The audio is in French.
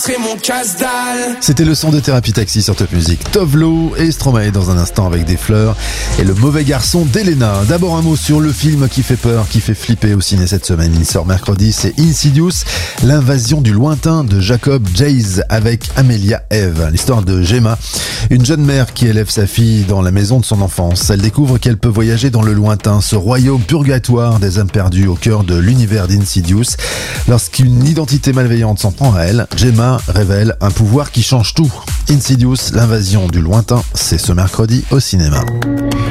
C'est mon casse-dalle. C'était le son de Thérapie Taxi sur Top Music. Tovlo et Stromae dans un instant avec des fleurs et le mauvais garçon d'Elena. D'abord un mot sur le film qui fait peur, qui fait flipper au ciné cette semaine. Il sort mercredi, c'est Insidious, l'invasion du lointain de Jacob Jays avec Amelia Eve. L'histoire de Gemma, une jeune mère qui élève sa fille dans la maison de son enfance. Elle découvre qu'elle peut voyager dans le lointain, ce royaume purgatoire des âmes perdues au cœur de l'univers d'Insidious. Lorsqu'une identité malveillante s'en prend à elle, Gemma révèle un pouvoir qui change tout. Insidious, l'invasion du lointain, c'est ce mercredi au cinéma.